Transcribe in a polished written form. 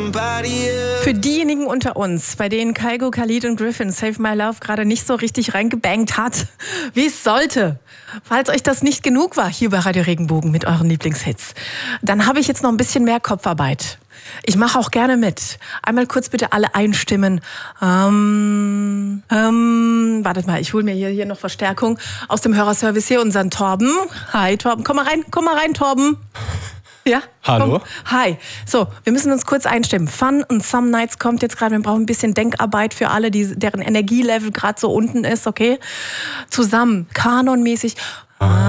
Für diejenigen unter uns, bei denen Kygo, Khalid und Griffin Save My Love gerade nicht so richtig reingebankt hat, wie es sollte. Falls euch das nicht genug war hier bei Radio Regenbogen mit euren Lieblingshits, dann habe ich jetzt noch ein bisschen mehr Kopfarbeit. Ich mache auch gerne mit. Einmal kurz bitte alle einstimmen. Wartet mal, ich hole mir hier noch Verstärkung aus dem Hörerservice hier, unseren Torben. Hi Torben, komm mal rein Torben. Ja? Hallo? Komm. Hi. So, wir müssen uns kurz einstimmen. Fun und Some Nights kommt jetzt gerade. Wir brauchen ein bisschen Denkarbeit für alle, deren Energielevel gerade so unten ist, okay? Zusammen, kanonmäßig.